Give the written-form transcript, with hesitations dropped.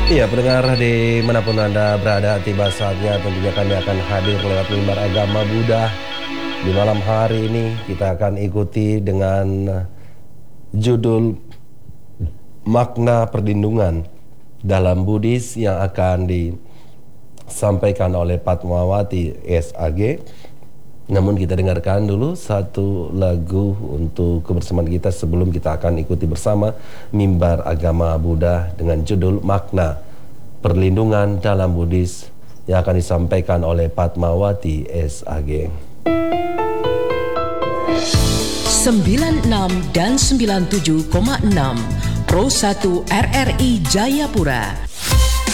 Iya, pendengar dimanapun Anda berada, tiba saatnya tentunya kami akan hadir lewat mimbar agama Buddha. Di malam hari ini kita akan ikuti dengan judul Makna Perlindungan dalam Buddhis yang akan disampaikan oleh Padmawati SAG. Namun kita dengarkan dulu satu lagu untuk kebersamaan kita sebelum kita akan ikuti bersama mimbar agama Buddha dengan judul Makna Perlindungan dalam Buddhis yang akan disampaikan oleh Padmawati SAG. 96 dan 97,6 Pro 1 RRI Jayapura.